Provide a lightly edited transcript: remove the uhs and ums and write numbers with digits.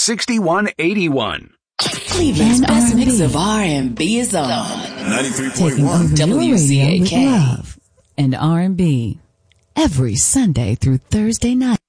6181. Cleveland's best mix of R&B is on. 93.1 WCAK. Love and R&B every Sunday through Thursday night.